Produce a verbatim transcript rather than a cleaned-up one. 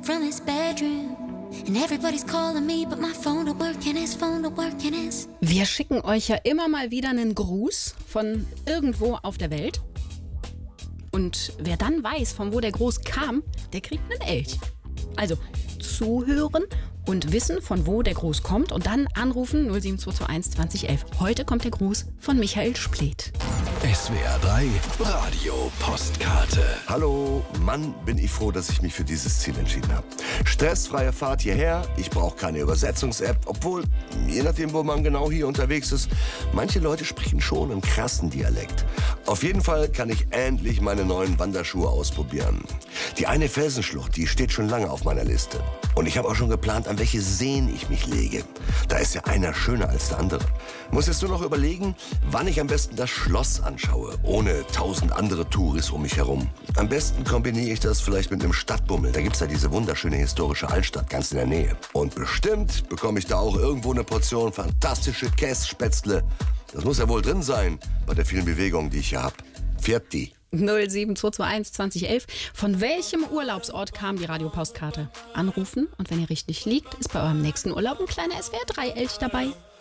from his bedroom. And everybody's calling me, but my phone don't work and his phone don't work and his. Wir schicken euch ja immer mal wieder einen Gruß von irgendwo auf der Welt. Und wer dann weiß, von wo der Gruß kam, der kriegt einen Elch. Also zuhören und wissen, von wo der Gruß kommt und dann anrufen null sieben zwei zwei eins zwanzig elf. Heute kommt der Gruß von Michael Spleth. S W R drei Radio Postkarte. Hallo, Mann, bin ich froh, dass ich mich für dieses Ziel entschieden habe. Stressfreie Fahrt hierher, ich brauche keine Übersetzungs-App, obwohl, je nachdem, wo man genau hier unterwegs ist, manche Leute sprechen schon einen krassen Dialekt. Auf jeden Fall kann ich endlich meine neuen Wanderschuhe ausprobieren. Die eine Felsenschlucht, die steht schon lange auf meiner Liste. Und ich habe auch schon geplant, an welche Seen ich mich lege. Da ist ja einer schöner als der andere. Muss jetzt nur noch überlegen, wann ich am besten das Schloss anschaue, ohne tausend andere Touris um mich herum. Am besten kombiniere ich das vielleicht mit einem Stadtbummel. Da gibt's ja diese wunderschöne historische Altstadt ganz in der Nähe. Und bestimmt bekomme ich da auch irgendwo eine Portion fantastische Kässpätzle. Das muss ja wohl drin sein, bei der vielen Bewegung, die ich hier habe. Fährt die. null sieben zwei zwei eins zwanzig elf. Von welchem Urlaubsort kam die Radiopostkarte? Anrufen und wenn ihr richtig liegt, ist bei eurem nächsten Urlaub ein kleiner S W R drei Elch dabei.